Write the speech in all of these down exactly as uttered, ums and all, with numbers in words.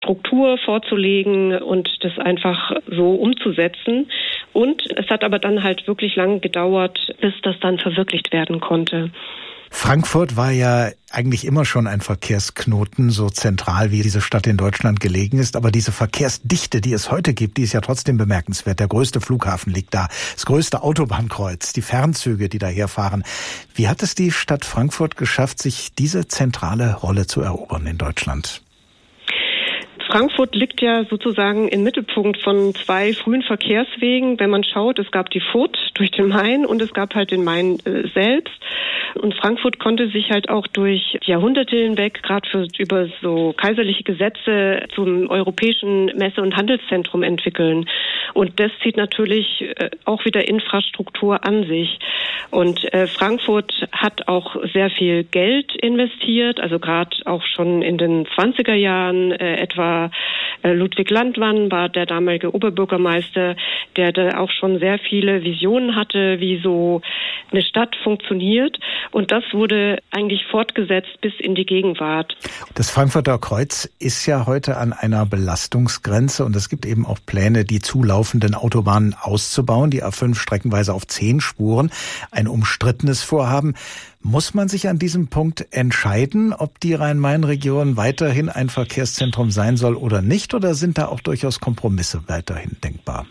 Struktur vorzulegen und das einfach so umzusetzen. Und es hat aber dann halt wirklich lange gedauert, bis das dann verwirklicht werden konnte. Frankfurt war ja eigentlich immer schon ein Verkehrsknoten, so zentral wie diese Stadt in Deutschland gelegen ist. Aber diese Verkehrsdichte, die es heute gibt, die ist ja trotzdem bemerkenswert. Der größte Flughafen liegt da, das größte Autobahnkreuz, die Fernzüge, die daherfahren. Wie hat es die Stadt Frankfurt geschafft, sich diese zentrale Rolle zu erobern in Deutschland? Frankfurt liegt ja sozusagen im Mittelpunkt von zwei frühen Verkehrswegen. Wenn man schaut, es gab die Furt durch den Main und es gab halt den Main äh, selbst. Und Frankfurt konnte sich halt auch durch Jahrhunderte hinweg, gerade für über so kaiserliche Gesetze, zum europäischen Messe- und Handelszentrum entwickeln. Und das zieht natürlich äh, auch wieder Infrastruktur an sich. Und äh, Frankfurt hat auch sehr viel Geld investiert, also gerade auch schon in den zwanziger Jahren äh, etwa Ludwig Landmann war der damalige Oberbürgermeister, der da auch schon sehr viele Visionen hatte, wie so eine Stadt funktioniert. Und das wurde eigentlich fortgesetzt bis in die Gegenwart. Das Frankfurter Kreuz ist ja heute an einer Belastungsgrenze und es gibt eben auch Pläne, die zulaufenden Autobahnen auszubauen, die A fünf streckenweise auf zehn Spuren. Ein umstrittenes Vorhaben. Muss man sich an diesem Punkt entscheiden, ob die Rhein-Main-Region weiterhin ein Verkehrszentrum sein soll oder nicht? Oder sind da auch durchaus Kompromisse weiterhin denkbar?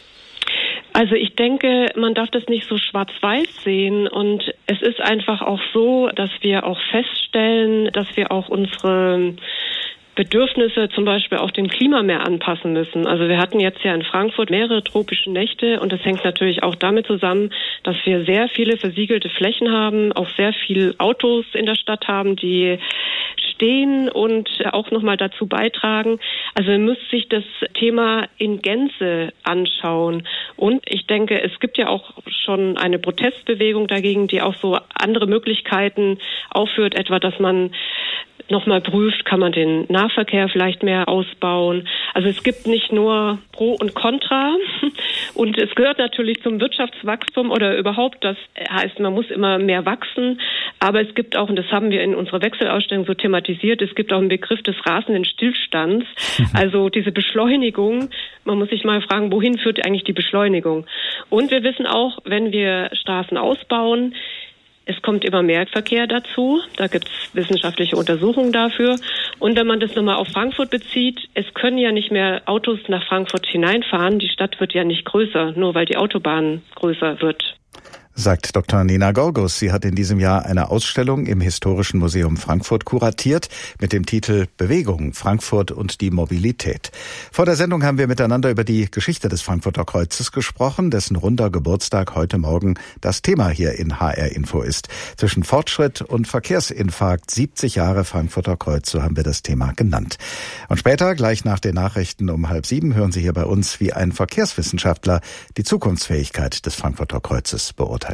Also ich denke, man darf das nicht so schwarz-weiß sehen. Und es ist einfach auch so, dass wir auch feststellen, dass wir auch unsere Bedürfnisse zum Beispiel auch dem Klima mehr anpassen müssen. Also wir hatten jetzt ja in Frankfurt mehrere tropische Nächte und das hängt natürlich auch damit zusammen, dass wir sehr viele versiegelte Flächen haben, auch sehr viele Autos in der Stadt haben, die stehen und auch nochmal dazu beitragen. Also man muss sich das Thema in Gänze anschauen. Und ich denke, es gibt ja auch schon eine Protestbewegung dagegen, die auch so andere Möglichkeiten aufführt, etwa, dass man nochmal prüft, kann man den Nahverkehr vielleicht mehr ausbauen. Also es gibt nicht nur Pro und Contra und es gehört natürlich zum Wirtschaftswachstum oder überhaupt, das heißt, man muss immer mehr wachsen, aber es gibt auch, und das haben wir in unserer Wechselausstellung so thematisiert, es gibt auch einen Begriff des rasenden Stillstands, also diese Beschleunigung. Man muss sich mal fragen, wohin führt eigentlich die Beschleunigung? Und wir wissen auch, wenn wir Straßen ausbauen, es kommt immer mehr Verkehr dazu. Da gibt es wissenschaftliche Untersuchungen dafür. Und wenn man das nochmal auf Frankfurt bezieht, es können ja nicht mehr Autos nach Frankfurt hineinfahren. Die Stadt wird ja nicht größer, nur weil die Autobahn größer wird. Sagt Doktor Nina Gorgus. Sie hat in diesem Jahr eine Ausstellung im Historischen Museum Frankfurt kuratiert mit dem Titel Bewegung, Frankfurt und die Mobilität. Vor der Sendung haben wir miteinander über die Geschichte des Frankfurter Kreuzes gesprochen, dessen runder Geburtstag heute Morgen das Thema hier in H R Info ist. Zwischen Fortschritt und Verkehrsinfarkt, siebzig Jahre Frankfurter Kreuz, so haben wir das Thema genannt. Und später, gleich nach den Nachrichten um halb sieben, hören Sie hier bei uns, wie ein Verkehrswissenschaftler die Zukunftsfähigkeit des Frankfurter Kreuzes beurteilt.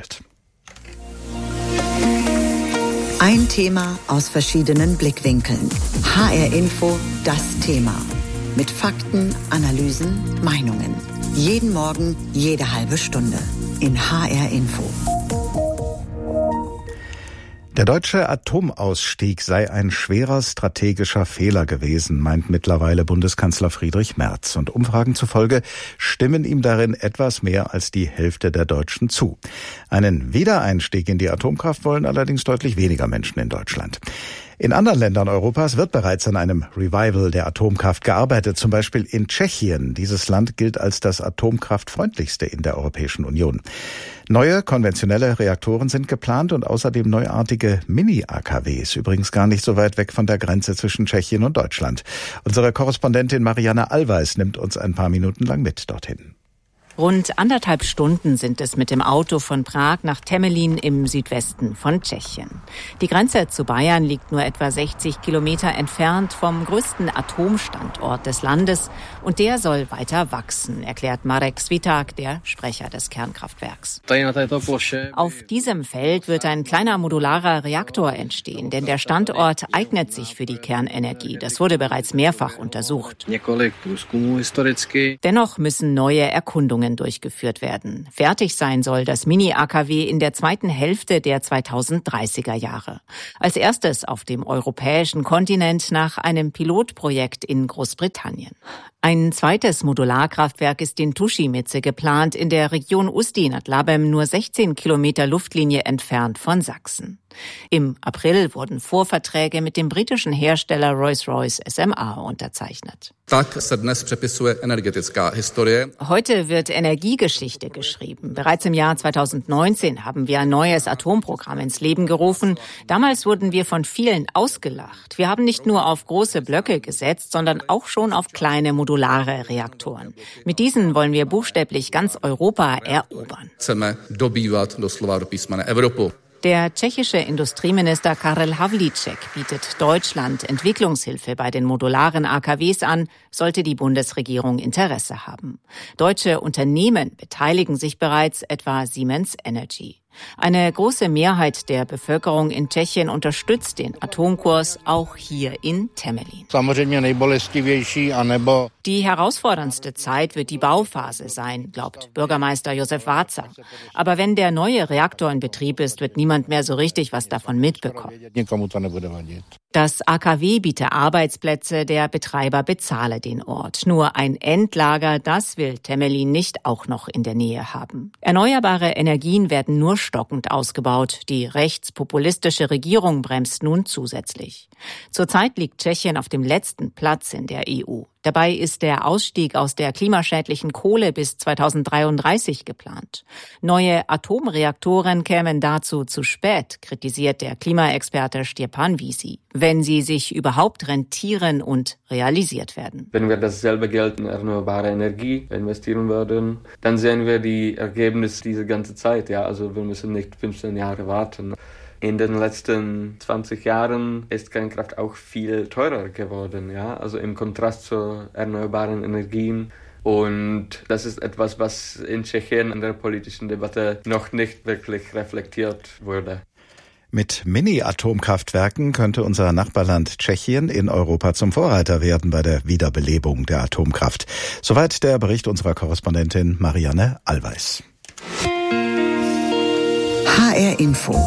Ein Thema aus verschiedenen Blickwinkeln. H R Info, das Thema. Mit Fakten, Analysen, Meinungen. Jeden Morgen, jede halbe Stunde. In H R Info. Der deutsche Atomausstieg sei ein schwerer strategischer Fehler gewesen, meint mittlerweile Bundeskanzler Friedrich Merz. Und Umfragen zufolge stimmen ihm darin etwas mehr als die Hälfte der Deutschen zu. Einen Wiedereinstieg in die Atomkraft wollen allerdings deutlich weniger Menschen in Deutschland. In anderen Ländern Europas wird bereits an einem Revival der Atomkraft gearbeitet, zum Beispiel in Tschechien. Dieses Land gilt als das atomkraftfreundlichste in der Europäischen Union. Neue konventionelle Reaktoren sind geplant und außerdem neuartige Mini-A K Ws, übrigens gar nicht so weit weg von der Grenze zwischen Tschechien und Deutschland. Unsere Korrespondentin Marianne Allweis nimmt uns ein paar Minuten lang mit dorthin. Rund anderthalb Stunden sind es mit dem Auto von Prag nach Temelín im Südwesten von Tschechien. Die Grenze zu Bayern liegt nur etwa sechzig Kilometer entfernt vom größten Atomstandort des Landes und der soll weiter wachsen, erklärt Marek Svitak, der Sprecher des Kernkraftwerks. Auf diesem Feld wird ein kleiner modularer Reaktor entstehen, denn der Standort eignet sich für die Kernenergie. Das wurde bereits mehrfach untersucht. Dennoch müssen neue Erkundungen Untersuchungen durchgeführt werden. Fertig sein soll das Mini-A K W in der zweiten Hälfte der zweitausenddreißiger Jahre. Als erstes auf dem europäischen Kontinent nach einem Pilotprojekt in Großbritannien. Ein zweites Modularkraftwerk ist in Tuschimice geplant, in der Region Ústí nad Labem, nur sechzehn Kilometer Luftlinie entfernt von Sachsen. Im April wurden Vorverträge mit dem britischen Hersteller Rolls-Royce S M A unterzeichnet. Heute wird Energiegeschichte geschrieben. Bereits im Jahr zweitausendneunzehn haben wir ein neues Atomprogramm ins Leben gerufen. Damals wurden wir von vielen ausgelacht. Wir haben nicht nur auf große Blöcke gesetzt, sondern auch schon auf kleine modulare Reaktoren. Mit diesen wollen wir buchstäblich ganz Europa erobern. Der tschechische Industrieminister Karel Havlíček bietet Deutschland Entwicklungshilfe bei den modularen A K Ws an, sollte die Bundesregierung Interesse haben. Deutsche Unternehmen beteiligen sich bereits, etwa Siemens Energy. Eine große Mehrheit der Bevölkerung in Tschechien unterstützt den Atomkurs, auch hier in Temelín. Die herausforderndste Zeit wird die Bauphase sein, glaubt Bürgermeister Josef Váca. Aber wenn der neue Reaktor in Betrieb ist, wird niemand mehr so richtig was davon mitbekommen. Das A K W biete Arbeitsplätze, der Betreiber bezahle den Ort. Nur ein Endlager, das will Temelín nicht auch noch in der Nähe haben. Erneuerbare Energien werden nur stockend ausgebaut. Die rechtspopulistische Regierung bremst nun zusätzlich. Zurzeit liegt Tschechien auf dem letzten Platz in der E U. Dabei ist der Ausstieg aus der klimaschädlichen Kohle bis zweitausenddreiunddreißig geplant. Neue Atomreaktoren kämen dazu zu spät, kritisiert der Klimaexperte Stjepan Vízi, wenn sie sich überhaupt rentieren und realisiert werden. Wenn wir dasselbe Geld in erneuerbare Energie investieren würden, dann sehen wir die Ergebnisse diese ganze Zeit. Ja, also wir müssen nicht fünfzehn Jahre warten. In den letzten zwanzig Jahren ist Kernkraft auch viel teurer geworden, ja, also im Kontrast zu erneuerbaren Energien. Und das ist etwas, was in Tschechien in der politischen Debatte noch nicht wirklich reflektiert wurde. Mit Mini-Atomkraftwerken könnte unser Nachbarland Tschechien in Europa zum Vorreiter werden bei der Wiederbelebung der Atomkraft. Soweit der Bericht unserer Korrespondentin Marianne Allweis. H R Info.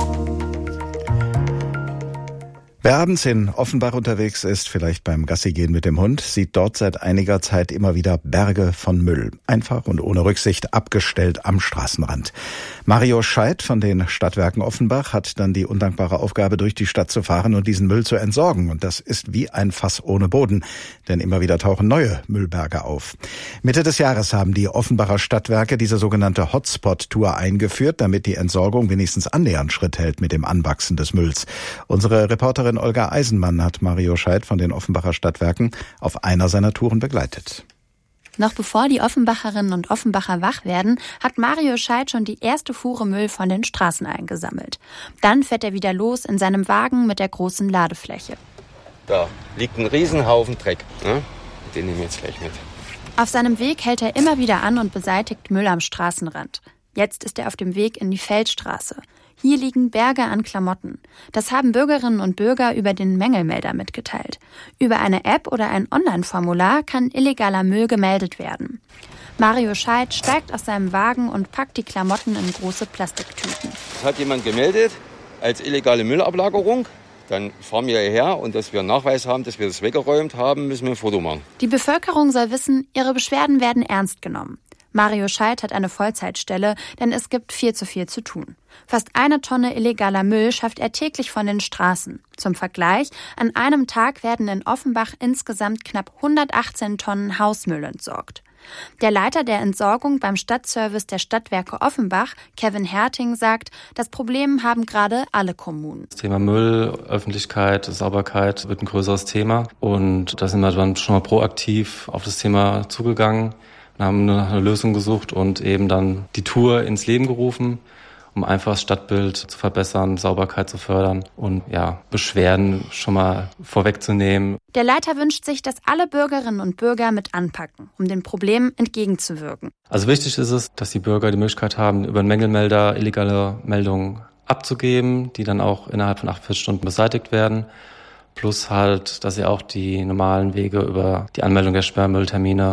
Wer abends in Offenbach unterwegs ist, vielleicht beim Gassigehen mit dem Hund, sieht dort seit einiger Zeit immer wieder Berge von Müll. Einfach und ohne Rücksicht abgestellt am Straßenrand. Mario Scheidt von den Stadtwerken Offenbach hat dann die undankbare Aufgabe, durch die Stadt zu fahren und diesen Müll zu entsorgen. Und das ist wie ein Fass ohne Boden, denn immer wieder tauchen neue Müllberge auf. Mitte des Jahres haben die Offenbacher Stadtwerke diese sogenannte Hotspot-Tour eingeführt, damit die Entsorgung wenigstens annähernd Schritt hält mit dem Anwachsen des Mülls. Unsere Reporterin Olga Eisenmann hat Mario Scheidt von den Offenbacher Stadtwerken auf einer seiner Touren begleitet. Noch bevor die Offenbacherinnen und Offenbacher wach werden, hat Mario Scheidt schon die erste Fuhre Müll von den Straßen eingesammelt. Dann fährt er wieder los in seinem Wagen mit der großen Ladefläche. Da liegt ein Riesenhaufen Dreck. Ne? Den nehmen wir jetzt gleich mit. Auf seinem Weg hält er immer wieder an und beseitigt Müll am Straßenrand. Jetzt ist er auf dem Weg in die Feldstraße. Hier liegen Berge an Klamotten. Das haben Bürgerinnen und Bürger über den Mängelmelder mitgeteilt. Über eine App oder ein Online-Formular kann illegaler Müll gemeldet werden. Mario Scheidt steigt aus seinem Wagen und packt die Klamotten in große Plastiktüten. Das hat jemand gemeldet als illegale Müllablagerung. Dann fahren wir hierher und dass wir einen Nachweis haben, dass wir das weggeräumt haben, müssen wir ein Foto machen. Die Bevölkerung soll wissen, ihre Beschwerden werden ernst genommen. Mario Scheidt hat eine Vollzeitstelle, denn es gibt viel zu viel zu tun. Fast eine Tonne illegaler Müll schafft er täglich von den Straßen. Zum Vergleich, an einem Tag werden in Offenbach insgesamt knapp hundertachtzehn Tonnen Hausmüll entsorgt. Der Leiter der Entsorgung beim Stadtservice der Stadtwerke Offenbach, Kevin Herting, sagt, das Problem haben gerade alle Kommunen. Das Thema Müll, Öffentlichkeit, Sauberkeit wird ein größeres Thema. Und da sind wir dann schon mal proaktiv auf das Thema zugegangen. Wir haben eine Lösung gesucht und eben dann die Tour ins Leben gerufen, um einfach das Stadtbild zu verbessern, Sauberkeit zu fördern und ja, Beschwerden schon mal vorwegzunehmen. Der Leiter wünscht sich, dass alle Bürgerinnen und Bürger mit anpacken, um den Problemen entgegenzuwirken. Also wichtig ist es, dass die Bürger die Möglichkeit haben, über einen Mängelmelder illegale Meldungen abzugeben, die dann auch innerhalb von achtundvierzig Stunden beseitigt werden. Plus halt, dass sie auch die normalen Wege über die Anmeldung der Sperrmülltermine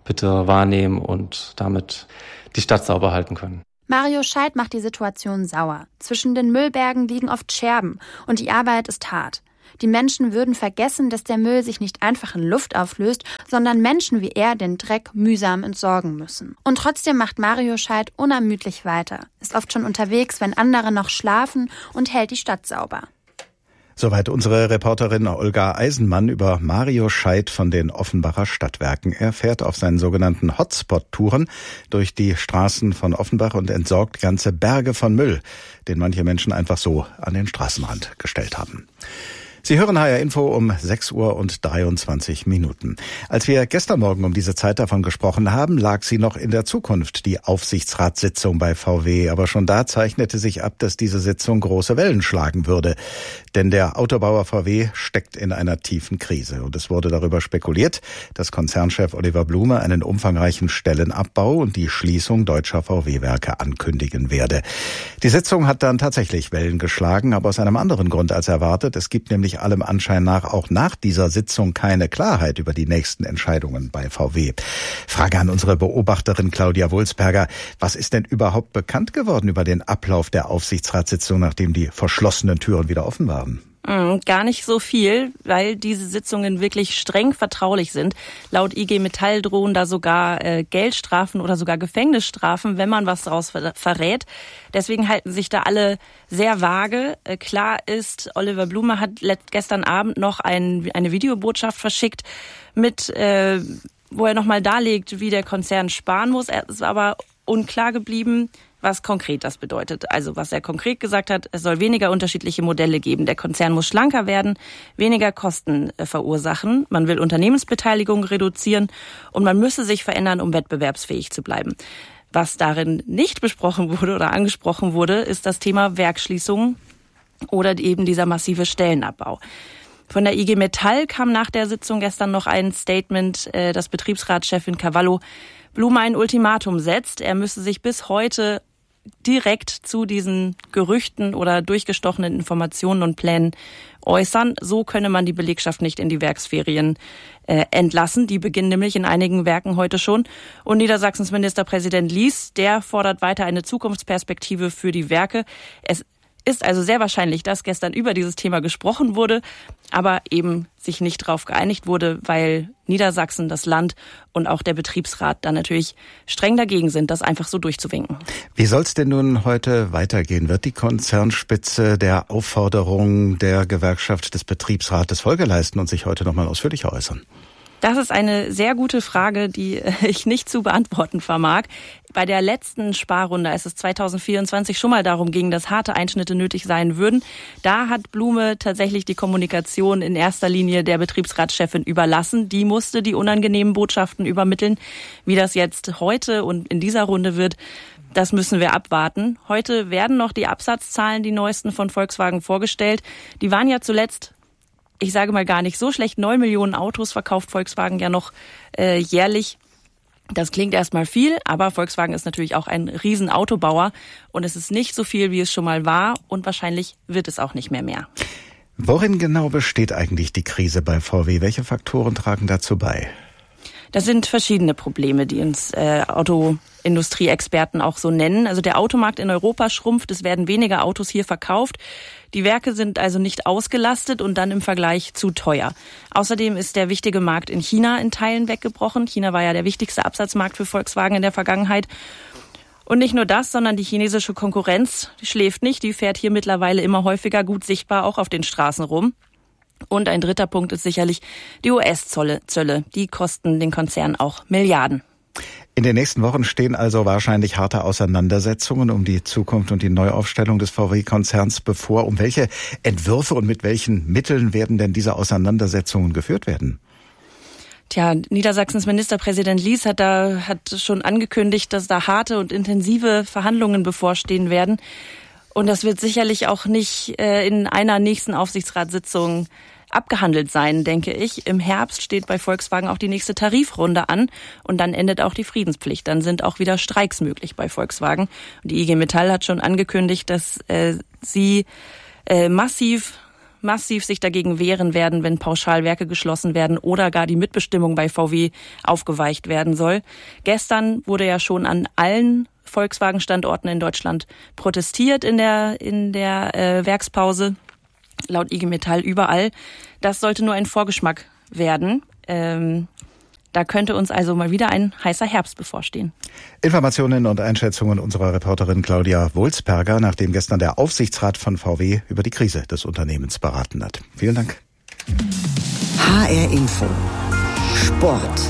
bitte wahrnehmen und damit die Stadt sauber halten können. Mario Scheidt macht die Situation sauer. Zwischen den Müllbergen liegen oft Scherben und die Arbeit ist hart. Die Menschen würden vergessen, dass der Müll sich nicht einfach in Luft auflöst, sondern Menschen wie er den Dreck mühsam entsorgen müssen. Und trotzdem macht Mario Scheidt unermüdlich weiter, ist oft schon unterwegs, wenn andere noch schlafen und hält die Stadt sauber. Soweit unsere Reporterin Olga Eisenmann über Mario Scheidt von den Offenbacher Stadtwerken. Er fährt auf seinen sogenannten Hotspot-Touren durch die Straßen von Offenbach und entsorgt ganze Berge von Müll, den manche Menschen einfach so an den Straßenrand gestellt haben. Sie hören H R Info um sechs Uhr und dreiundzwanzig Minuten. Als wir gestern Morgen um diese Zeit davon gesprochen haben, lag sie noch in der Zukunft, die Aufsichtsratssitzung bei V W. Aber schon da zeichnete sich ab, dass diese Sitzung große Wellen schlagen würde. Denn der Autobauer V W steckt in einer tiefen Krise. Und es wurde darüber spekuliert, dass Konzernchef Oliver Blume einen umfangreichen Stellenabbau und die Schließung deutscher V W-Werke ankündigen werde. Die Sitzung hat dann tatsächlich Wellen geschlagen, aber aus einem anderen Grund als erwartet. Es gibt nämlich allem Anschein nach auch nach dieser Sitzung keine Klarheit über die nächsten Entscheidungen bei V W. Frage an unsere Beobachterin Claudia Wulsberger. Was ist denn überhaupt bekannt geworden über den Ablauf der Aufsichtsratssitzung, nachdem die verschlossenen Türen wieder offen waren? Gar nicht so viel, weil diese Sitzungen wirklich streng vertraulich sind. Laut I G Metall drohen da sogar äh, Geldstrafen oder sogar Gefängnisstrafen, wenn man was daraus ver- verrät. Deswegen halten sich da alle sehr vage. Äh, klar ist, Oliver Blume hat let- gestern Abend noch ein, eine Videobotschaft verschickt, mit, äh, wo er nochmal darlegt, wie der Konzern sparen muss. Er ist aber unklar geblieben, was konkret das bedeutet. Also was er konkret gesagt hat, es soll weniger unterschiedliche Modelle geben. Der Konzern muss schlanker werden, weniger Kosten äh, verursachen. Man will Unternehmensbeteiligung reduzieren und man müsse sich verändern, um wettbewerbsfähig zu bleiben. Was darin nicht besprochen wurde oder angesprochen wurde, ist das Thema Werksschließungen oder eben dieser massive Stellenabbau. Von der I G Metall kam nach der Sitzung gestern noch ein Statement, äh, dass Betriebsratschefin Cavallo Blume ein Ultimatum setzt. Er müsse sich bis heute direkt zu diesen Gerüchten oder durchgestochenen Informationen und Plänen äußern. So könne man die Belegschaft nicht in die Werksferien äh, entlassen. Die beginnen nämlich in einigen Werken heute schon. Und Niedersachsens Ministerpräsident Lies, der fordert weiter eine Zukunftsperspektive für die Werke. Es ist also sehr wahrscheinlich, dass gestern über dieses Thema gesprochen wurde, aber eben sich nicht darauf geeinigt wurde, weil Niedersachsen, das Land und auch der Betriebsrat dann natürlich streng dagegen sind, das einfach so durchzuwinken. Wie soll es denn nun heute weitergehen? Wird die Konzernspitze der Aufforderung der Gewerkschaft des Betriebsrates Folge leisten und sich heute nochmal ausführlicher äußern? Das ist eine sehr gute Frage, die ich nicht zu beantworten vermag. Bei der letzten Sparrunde, als es zweitausendvierundzwanzig schon mal darum ging, dass harte Einschnitte nötig sein würden, da hat Blume tatsächlich die Kommunikation in erster Linie der Betriebsratschefin überlassen. Die musste die unangenehmen Botschaften übermitteln. Wie das jetzt heute und in dieser Runde wird, das müssen wir abwarten. Heute werden noch die Absatzzahlen, die neuesten von Volkswagen, vorgestellt. Die waren ja zuletzt, ich sage mal gar nicht so schlecht, neun Millionen Autos verkauft Volkswagen ja noch äh, jährlich. Das klingt erstmal viel, aber Volkswagen ist natürlich auch ein Riesenautobauer und es ist nicht so viel, wie es schon mal war und wahrscheinlich wird es auch nicht mehr mehr. Worin genau besteht eigentlich die Krise bei V W? Welche Faktoren tragen dazu bei? Das sind verschiedene Probleme, die uns äh, Autoindustrieexperten auch so nennen. Also der Automarkt in Europa schrumpft, es werden weniger Autos hier verkauft. Die Werke sind also nicht ausgelastet und dann im Vergleich zu teuer. Außerdem ist der wichtige Markt in China in Teilen weggebrochen. China war ja der wichtigste Absatzmarkt für Volkswagen in der Vergangenheit. Und nicht nur das, sondern die chinesische Konkurrenz die schläft nicht. Die fährt hier mittlerweile immer häufiger gut sichtbar auch auf den Straßen rum. Und ein dritter Punkt ist sicherlich die U S-Zölle. Zölle. Die kosten den Konzern auch Milliarden. In den nächsten Wochen stehen also wahrscheinlich harte Auseinandersetzungen um die Zukunft und die Neuaufstellung des V W-Konzerns bevor. Um welche Entwürfe und mit welchen Mitteln werden denn diese Auseinandersetzungen geführt werden? Tja, Niedersachsens Ministerpräsident Lies hat da hat schon angekündigt, dass da harte und intensive Verhandlungen bevorstehen werden. Und das wird sicherlich auch nicht äh, in einer nächsten Aufsichtsratssitzung abgehandelt sein, denke ich. Im Herbst steht bei Volkswagen auch die nächste Tarifrunde an und dann endet auch die Friedenspflicht. Dann sind auch wieder Streiks möglich bei Volkswagen. Und die I G Metall hat schon angekündigt, dass äh, sie äh, massiv massiv sich dagegen wehren werden, wenn Pauschalwerke geschlossen werden oder gar die Mitbestimmung bei V W aufgeweicht werden soll. Gestern wurde ja schon an allen Volkswagen-Standorten in Deutschland protestiert in der, in der äh, Werkspause, laut I G Metall überall. Das sollte nur ein Vorgeschmack werden. Ähm, Da könnte uns also mal wieder ein heißer Herbst bevorstehen. Informationen und Einschätzungen unserer Reporterin Claudia Wulsperger, nachdem gestern der Aufsichtsrat von V W über die Krise des Unternehmens beraten hat. Vielen Dank. H R Info. Sport.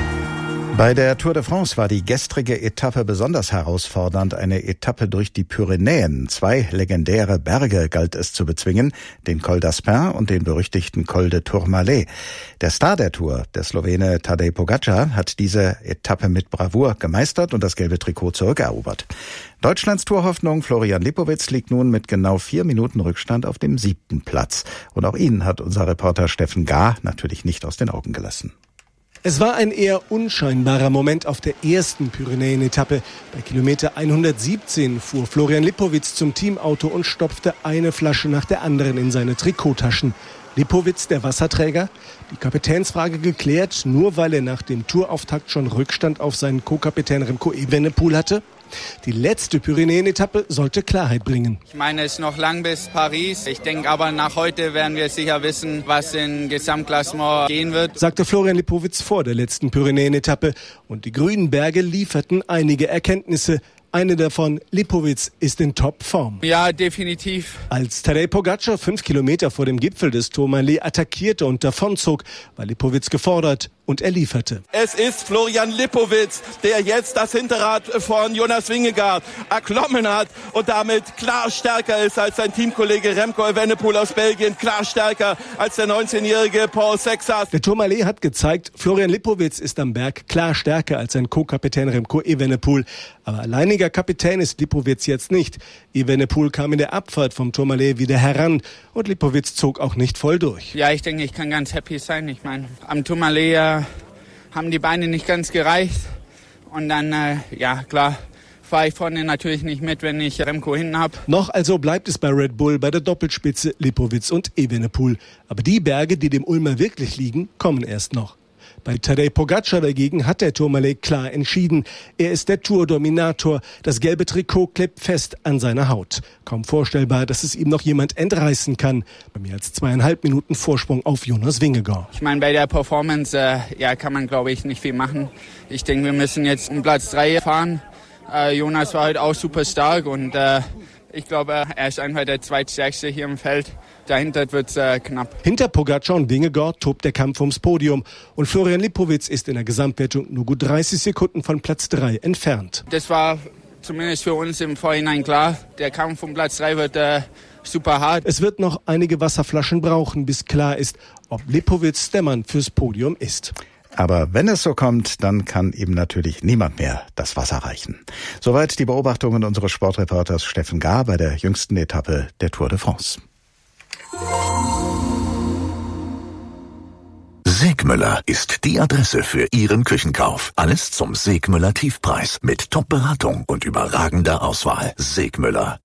Bei der Tour de France war die gestrige Etappe besonders herausfordernd. Eine Etappe durch die Pyrenäen. Zwei legendäre Berge galt es zu bezwingen, den Col d'Aspin und den berüchtigten Col de Tourmalet. Der Star der Tour, der Slowene Tadej Pogačar, hat diese Etappe mit Bravour gemeistert und das gelbe Trikot zurückerobert. Deutschlands Tourhoffnung Florian Lipowitz liegt nun mit genau vier Minuten Rückstand auf dem siebten Platz. Und auch ihn hat unser Reporter Steffen Gahr natürlich nicht aus den Augen gelassen. Es war ein eher unscheinbarer Moment auf der ersten Pyrenäen-Etappe. Bei Kilometer hundertsiebzehn fuhr Florian Lipowitz zum Teamauto und stopfte eine Flasche nach der anderen in seine Trikottaschen. Lipowitz, der Wasserträger? Die Kapitänsfrage geklärt, nur weil er nach dem Tourauftakt schon Rückstand auf seinen Co-Kapitän Remco Evenepoel hatte? Die letzte Pyrenäen-Etappe sollte Klarheit bringen. Ich meine, es ist noch lang bis Paris. Ich denke aber, nach heute werden wir sicher wissen, was im Gesamtklassement gehen wird, sagte Florian Lipowitz vor der letzten Pyrenäen-Etappe. Und die grünen Berge lieferten einige Erkenntnisse. Eine davon, Lipowitz ist in Topform. Ja, definitiv. Als Tadej Pogačar fünf Kilometer vor dem Gipfel des Tourmalet attackierte und davonzog, war Lipowitz gefordert und er lieferte. Es ist Florian Lipowitz, der jetzt das Hinterrad von Jonas Vingegaard erklommen hat und damit klar stärker ist als sein Teamkollege Remco Evenepoel aus Belgien, klar stärker als der neunzehnjährige Paul Sexas. Der Tourmalet hat gezeigt, Florian Lipowitz ist am Berg klar stärker als sein Co-Kapitän Remco Evenepoel. Aber alleiniger Kapitän ist Lipowitz jetzt nicht. Evenepoel kam in der Abfahrt vom Tourmalet wieder heran und Lipowitz zog auch nicht voll durch. Ja, ich denke, ich kann ganz happy sein. Ich meine, am Tourmalet äh, haben die Beine nicht ganz gereicht. Und dann, äh, ja klar, fahre ich vorne natürlich nicht mit, wenn ich Remco hinten habe. Noch also bleibt es bei Red Bull bei der Doppelspitze Lipowitz und Evenepoel. Aber die Berge, die dem Ulmer wirklich liegen, kommen erst noch. Bei Tadej Pogačar dagegen hat der Tourmalet klar entschieden. Er ist der Tourdominator. Das gelbe Trikot klebt fest an seiner Haut. Kaum vorstellbar, dass es ihm noch jemand entreißen kann. Bei mehr als zweieinhalb Minuten Vorsprung auf Jonas Vingegaard. Ich meine, bei der Performance äh, ja, kann man, glaube ich, nicht viel machen. Ich denke, wir müssen jetzt um Platz drei fahren. Äh, Jonas war halt auch super stark und äh, ich glaube, er ist einfach der zweitstärkste hier im Feld. Dahinter wird es äh, knapp. Hinter Pogačar und Vingegaard tobt der Kampf ums Podium. Und Florian Lipowitz ist in der Gesamtwertung nur gut dreißig Sekunden von Platz drei entfernt. Das war zumindest für uns im Vorhinein klar. Der Kampf um Platz drei wird äh, super hart. Es wird noch einige Wasserflaschen brauchen, bis klar ist, ob Lipowitz der Mann fürs Podium ist. Aber wenn es so kommt, dann kann ihm natürlich niemand mehr das Wasser reichen. Soweit die Beobachtungen unseres Sportreporters Steffen Gahr bei der jüngsten Etappe der Tour de France. Segmüller ist die Adresse für Ihren Küchenkauf. Alles zum Segmüller Tiefpreis mit Top-Beratung und überragender Auswahl. Segmüller.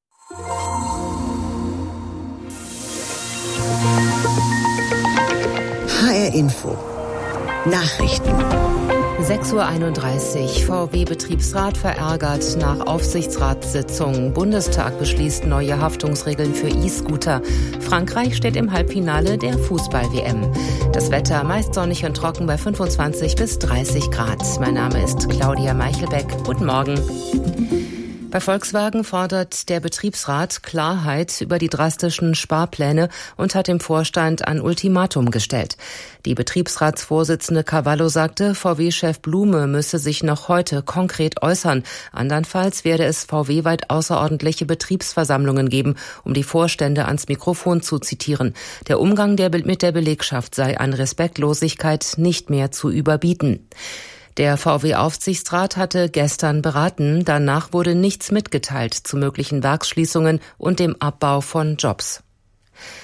H R Info. Nachrichten. sechs Uhr einunddreißig. V W-Betriebsrat verärgert nach Aufsichtsratssitzung. Bundestag beschließt neue Haftungsregeln für E-Scooter. Frankreich steht im Halbfinale der Fußball-W M. Das Wetter meist sonnig und trocken bei fünfundzwanzig bis dreißig Grad. Mein Name ist Claudia Meichelbeck. Guten Morgen. Bei Volkswagen fordert der Betriebsrat Klarheit über die drastischen Sparpläne und hat dem Vorstand ein Ultimatum gestellt. Die Betriebsratsvorsitzende Cavallo sagte, V W-Chef Blume müsse sich noch heute konkret äußern. Andernfalls werde es V W-weit außerordentliche Betriebsversammlungen geben, um die Vorstände ans Mikrofon zu zitieren. Der Umgang der, mit der Belegschaft sei an Respektlosigkeit nicht mehr zu überbieten. Der V W-Aufsichtsrat hatte gestern beraten. Danach wurde nichts mitgeteilt zu möglichen Werksschließungen und dem Abbau von Jobs.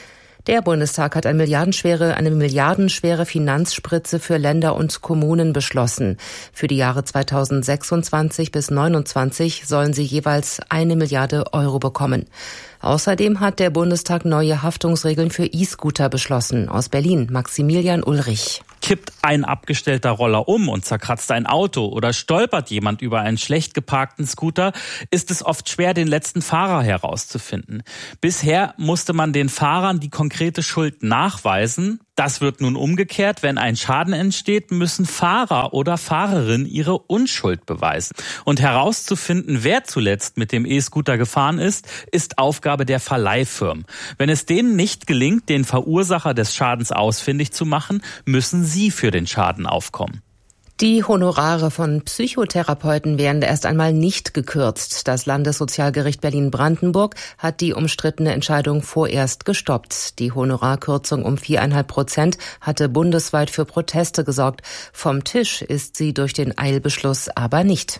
Der Bundestag hat eine milliardenschwere, eine milliardenschwere Finanzspritze für Länder und Kommunen beschlossen. Für die Jahre zweitausendsechsundzwanzig bis neunundzwanzig sollen sie jeweils eine Milliarde Euro bekommen. Außerdem hat der Bundestag neue Haftungsregeln für E-Scooter beschlossen. Aus Berlin, Maximilian Ulrich. Kippt ein abgestellter Roller um und zerkratzt ein Auto oder stolpert jemand über einen schlecht geparkten Scooter, ist es oft schwer, den letzten Fahrer herauszufinden. Bisher musste man den Fahrern die konkrete Schuld nachweisen. Das wird nun umgekehrt. Wenn ein Schaden entsteht, müssen Fahrer oder Fahrerin ihre Unschuld beweisen. Und herauszufinden, wer zuletzt mit dem E-Scooter gefahren ist, ist Aufgabe der Verleihfirmen. Wenn es denen nicht gelingt, den Verursacher des Schadens ausfindig zu machen, müssen sie für den Schaden aufkommen. Die Honorare von Psychotherapeuten werden erst einmal nicht gekürzt. Das Landessozialgericht Berlin-Brandenburg hat die umstrittene Entscheidung vorerst gestoppt. Die Honorarkürzung um viereinhalb Prozent hatte bundesweit für Proteste gesorgt. Vom Tisch ist sie durch den Eilbeschluss aber nicht.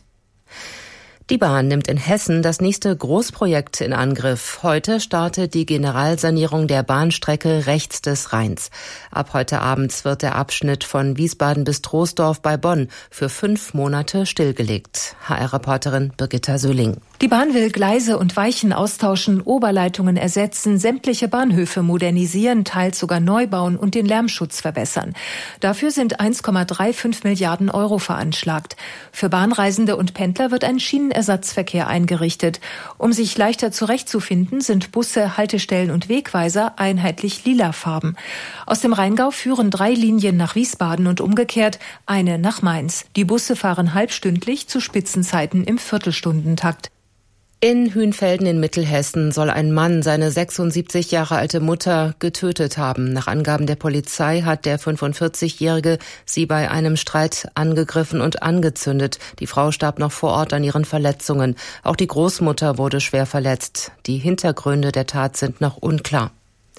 Die Bahn nimmt in Hessen das nächste Großprojekt in Angriff. Heute startet die Generalsanierung der Bahnstrecke rechts des Rheins. Ab heute Abend wird der Abschnitt von Wiesbaden bis Troisdorf bei Bonn für fünf Monate stillgelegt. H R-Reporterin Birgitta Söhling. Die Bahn will Gleise und Weichen austauschen, Oberleitungen ersetzen, sämtliche Bahnhöfe modernisieren, teils sogar neu bauen und den Lärmschutz verbessern. Dafür sind eins Komma fünfunddreißig Milliarden Euro veranschlagt. Für Bahnreisende und Pendler wird ein Schienenersatzverkehr eingerichtet. Um sich leichter zurechtzufinden, sind Busse, Haltestellen und Wegweiser einheitlich lilafarben. Aus dem Rheingau führen drei Linien nach Wiesbaden und umgekehrt, eine nach Mainz. Die Busse fahren halbstündlich zu Spitzenzeiten im Viertelstundentakt. In Hünfelden in Mittelhessen soll ein Mann seine sechsundsiebzig Jahre alte Mutter getötet haben. Nach Angaben der Polizei hat der fünfundvierzigjährige sie bei einem Streit angegriffen und angezündet. Die Frau starb noch vor Ort an ihren Verletzungen. Auch die Großmutter wurde schwer verletzt. Die Hintergründe der Tat sind noch unklar.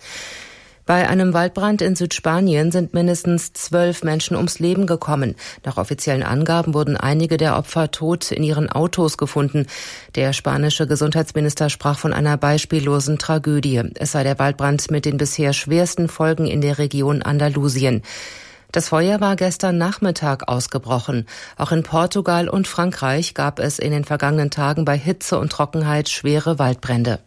Bei einem Waldbrand in Südspanien sind mindestens zwölf Menschen ums Leben gekommen. Nach offiziellen Angaben wurden einige der Opfer tot in ihren Autos gefunden. Der spanische Gesundheitsminister sprach von einer beispiellosen Tragödie. Es sei der Waldbrand mit den bisher schwersten Folgen in der Region Andalusien. Das Feuer war gestern Nachmittag ausgebrochen. Auch in Portugal und Frankreich gab es in den vergangenen Tagen bei Hitze und Trockenheit schwere Waldbrände.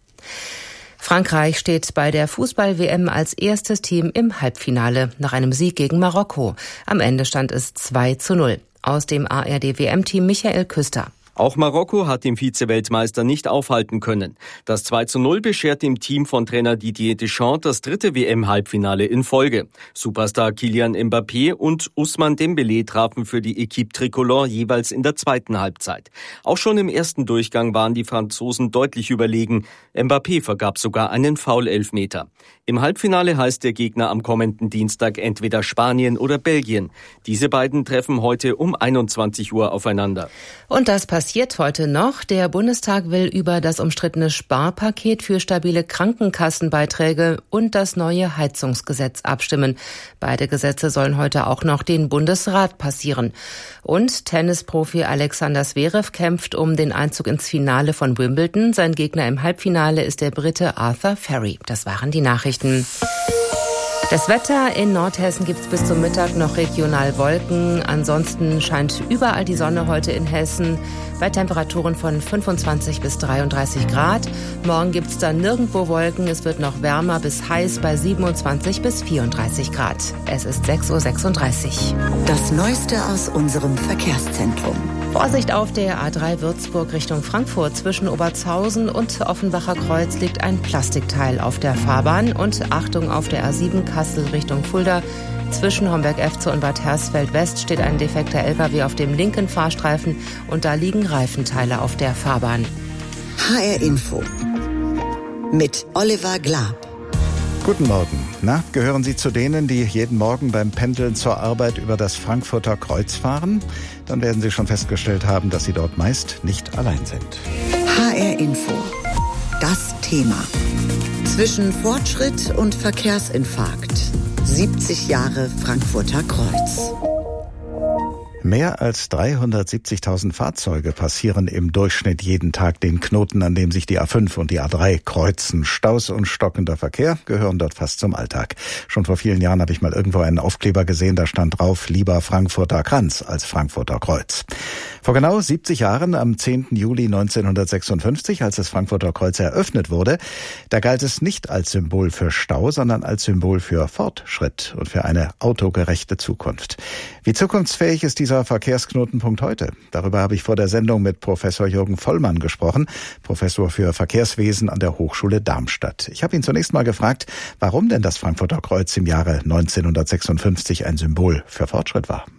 Frankreich steht bei der Fußball-W M als erstes Team im Halbfinale nach einem Sieg gegen Marokko. Am Ende stand es zwei zu null. Aus dem A R D-W M-Team Michael Küster. Auch Marokko hat den Vize-Weltmeister nicht aufhalten können. Das zwei zu null beschert dem Team von Trainer Didier Deschamps das dritte W M-Halbfinale in Folge. Superstar Kylian Mbappé und Ousmane Dembélé trafen für die Équipe Tricolore jeweils in der zweiten Halbzeit. Auch schon im ersten Durchgang waren die Franzosen deutlich überlegen. Mbappé vergab sogar einen Foul-Elfmeter. Im Halbfinale heißt der Gegner am kommenden Dienstag entweder Spanien oder Belgien. Diese beiden treffen heute um einundzwanzig Uhr aufeinander. Und das passiert heute noch. Der Bundestag will über das umstrittene Sparpaket für stabile Krankenkassenbeiträge und das neue Heizungsgesetz abstimmen. Beide Gesetze sollen heute auch noch den Bundesrat passieren. Und Tennisprofi Alexander Zverev kämpft um den Einzug ins Finale von Wimbledon. Sein Gegner im Halbfinale ist der Brite Arthur Ferry. Das waren die Nachrichten. Das Wetter in Nordhessen gibt's bis zum Mittag noch regional Wolken. Ansonsten scheint überall die Sonne heute in Hessen bei Temperaturen von fünfundzwanzig bis dreiunddreißig Grad. Morgen gibt's dann nirgendwo Wolken. Es wird noch wärmer bis heiß bei siebenundzwanzig bis vierunddreißig Grad. Es ist sechs Uhr sechsunddreißig. Das Neueste aus unserem Verkehrszentrum. Vorsicht auf der A drei Würzburg Richtung Frankfurt. Zwischen Obertshausen und Offenbacher Kreuz liegt ein Plastikteil auf der Fahrbahn. Und Achtung auf der A sieben Kassel Richtung Fulda. Zwischen Homberg-Efze und Bad Hersfeld-West steht ein defekter L K W auf dem linken Fahrstreifen und da liegen Reifenteile auf der Fahrbahn. H R Info mit Oliver Glab. Guten Morgen. Na, gehören Sie zu denen, die jeden Morgen beim Pendeln zur Arbeit über das Frankfurter Kreuz fahren? Dann werden Sie schon festgestellt haben, dass Sie dort meist nicht allein sind. H R Info. Das Thema. Zwischen Fortschritt und Verkehrsinfarkt. siebzig Jahre Frankfurter Kreuz. Mehr als dreihundertsiebzigtausend Fahrzeuge passieren im Durchschnitt jeden Tag den Knoten, an dem sich die A fünf und die A drei kreuzen. Staus und stockender Verkehr gehören dort fast zum Alltag. Schon vor vielen Jahren habe ich mal irgendwo einen Aufkleber gesehen, da stand drauf, lieber Frankfurter Kranz als Frankfurter Kreuz. Vor genau siebzig Jahren, am zehnten Juli neunzehnhundertsechsundfünfzig, als das Frankfurter Kreuz eröffnet wurde, da galt es nicht als Symbol für Stau, sondern als Symbol für Fortschritt und für eine autogerechte Zukunft. Wie zukunftsfähig ist dieser Verkehrsknotenpunkt heute? Darüber habe ich vor der Sendung mit Professor Jürgen Vollmann gesprochen, Professor für Verkehrswesen an der Hochschule Darmstadt. Ich habe ihn zunächst mal gefragt, warum denn das Frankfurter Kreuz im Jahre neunzehnhundertsechsundfünfzig ein Symbol für Fortschritt war.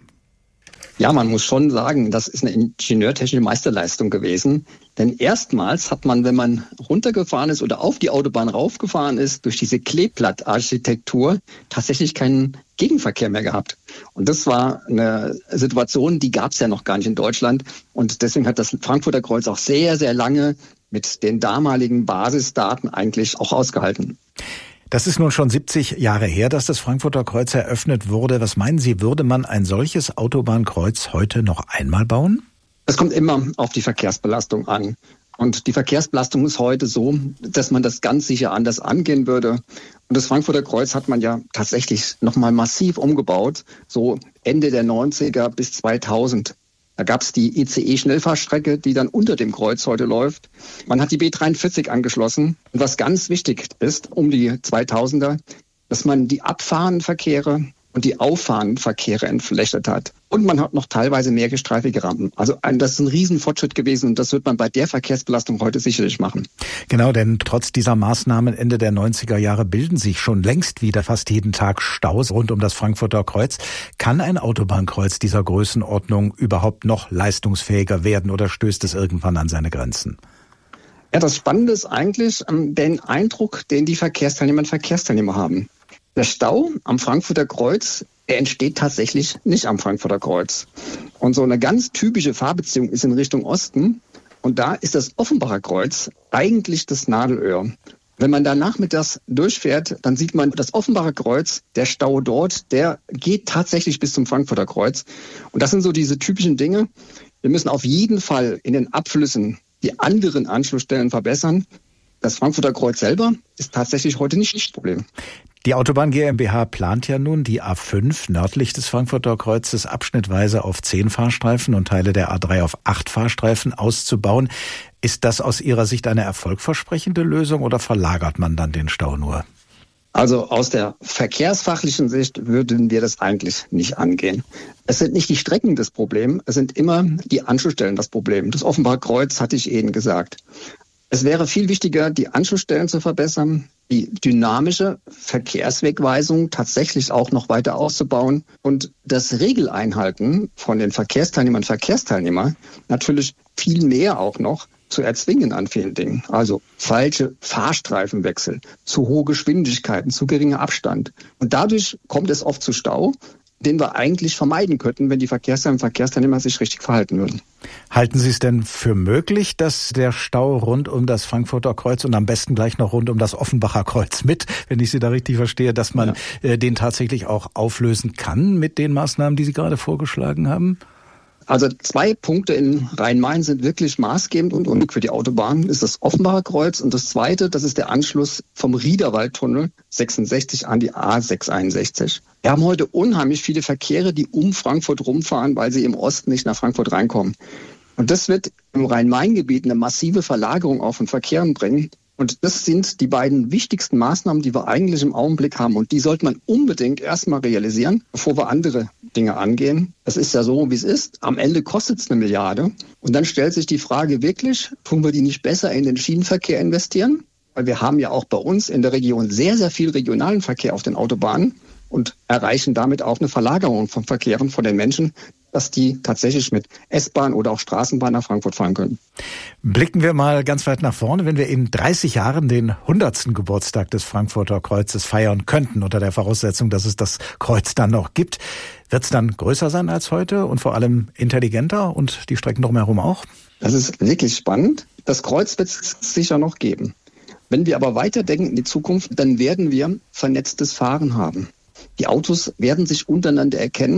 Ja, man muss schon sagen, das ist eine ingenieurtechnische Meisterleistung gewesen. Denn erstmals hat man, wenn man runtergefahren ist oder auf die Autobahn raufgefahren ist, durch diese Kleeblattarchitektur tatsächlich keinen Gegenverkehr mehr gehabt. Und das war eine Situation, die gab es ja noch gar nicht in Deutschland. Und deswegen hat das Frankfurter Kreuz auch sehr, sehr lange mit den damaligen Basisdaten eigentlich auch ausgehalten. Das ist nun schon siebzig Jahre her, dass das Frankfurter Kreuz eröffnet wurde. Was meinen Sie, würde man ein solches Autobahnkreuz heute noch einmal bauen? Es kommt immer auf die Verkehrsbelastung an. Und die Verkehrsbelastung ist heute so, dass man das ganz sicher anders angehen würde. Und das Frankfurter Kreuz hat man ja tatsächlich nochmal massiv umgebaut, so Ende der neunziger bis zweitausend. Da gab es die I C E-Schnellfahrstrecke, die dann unter dem Kreuz heute läuft. Man hat die B dreiundvierzig angeschlossen. Und was ganz wichtig ist, um die zweitausender, dass man die abfahrenden Verkehre und die auffahrenden Verkehre entflechtet hat. Und man hat noch teilweise mehrgestreifige Rampen. Also ein, das ist ein Riesenfortschritt gewesen und das wird man bei der Verkehrsbelastung heute sicherlich machen. Genau, denn trotz dieser Maßnahmen Ende der neunziger Jahre bilden sich schon längst wieder fast jeden Tag Staus rund um das Frankfurter Kreuz. Kann ein Autobahnkreuz dieser Größenordnung überhaupt noch leistungsfähiger werden oder stößt es irgendwann an seine Grenzen? Ja, das Spannende ist eigentlich ähm, den Eindruck, den die Verkehrsteilnehmer und Verkehrsteilnehmer haben. Der Stau am Frankfurter Kreuz, der entsteht tatsächlich nicht am Frankfurter Kreuz. Und so eine ganz typische Fahrbeziehung ist in Richtung Osten. Und da ist das Offenbacher Kreuz eigentlich das Nadelöhr. Wenn man da nachmittags durchfährt, dann sieht man das Offenbacher Kreuz, der Stau dort, der geht tatsächlich bis zum Frankfurter Kreuz. Und das sind so diese typischen Dinge. Wir müssen auf jeden Fall in den Abflüssen die anderen Anschlussstellen verbessern. Das Frankfurter Kreuz selber ist tatsächlich heute nicht das Problem. Die Autobahn GmbH plant ja nun, die A fünf nördlich des Frankfurter Kreuzes abschnittweise auf zehn Fahrstreifen und Teile der A drei auf acht Fahrstreifen auszubauen. Ist das aus Ihrer Sicht eine erfolgversprechende Lösung oder verlagert man dann den Stau nur? Also aus der verkehrsfachlichen Sicht würden wir das eigentlich nicht angehen. Es sind nicht die Strecken das Problem, es sind immer die Anschlussstellen das Problem. Das Offenbacher Kreuz hatte ich eben gesagt. Es wäre viel wichtiger, die Anschlussstellen zu verbessern, die dynamische Verkehrswegweisung tatsächlich auch noch weiter auszubauen und das Regeleinhalten von den Verkehrsteilnehmern und Verkehrsteilnehmern natürlich viel mehr auch noch zu erzwingen an vielen Dingen. Also falsche Fahrstreifenwechsel, zu hohe Geschwindigkeiten, zu geringer Abstand. Und dadurch kommt es oft zu Stau, den wir eigentlich vermeiden könnten, wenn die Verkehrsteilnehmer und Verkehrsteilnehmer sich richtig verhalten würden. Halten Sie es denn für möglich, dass der Stau rund um das Frankfurter Kreuz und am besten gleich noch rund um das Offenbacher Kreuz mit, wenn ich Sie da richtig verstehe, dass man ja. den tatsächlich auch auflösen kann mit den Maßnahmen, die Sie gerade vorgeschlagen haben? Also zwei Punkte in Rhein-Main sind wirklich maßgebend und unnötig für die Autobahn. Das ist das Offenbacher Kreuz und das zweite, das ist der Anschluss vom Riederwaldtunnel sechsundsechzig an die A sechshunderteinundsechzig. Wir haben heute unheimlich viele Verkehre, die um Frankfurt rumfahren, weil sie im Osten nicht nach Frankfurt reinkommen. Und das wird im Rhein-Main-Gebiet eine massive Verlagerung auch von Verkehren bringen. Und das sind die beiden wichtigsten Maßnahmen, die wir eigentlich im Augenblick haben. Und die sollte man unbedingt erstmal realisieren, bevor wir andere Dinge angehen. Es ist ja so, wie es ist. Am Ende kostet es eine Milliarde. Und dann stellt sich die Frage wirklich, tun wir die nicht besser in den Schienenverkehr investieren? Weil wir haben ja auch bei uns in der Region sehr, sehr viel regionalen Verkehr auf den Autobahnen und erreichen damit auch eine Verlagerung von Verkehren von den Menschen, dass die tatsächlich mit S-Bahn oder auch Straßenbahn nach Frankfurt fahren können. Blicken wir mal ganz weit nach vorne. Wenn wir in dreißig Jahren den hundertsten Geburtstag des Frankfurter Kreuzes feiern könnten, unter der Voraussetzung, dass es das Kreuz dann noch gibt, wird es dann größer sein als heute und vor allem intelligenter und die Strecken drumherum auch? Das ist wirklich spannend. Das Kreuz wird es sicher noch geben. Wenn wir aber weiterdenken in die Zukunft, dann werden wir vernetztes Fahren haben. Die Autos werden sich untereinander erkennen.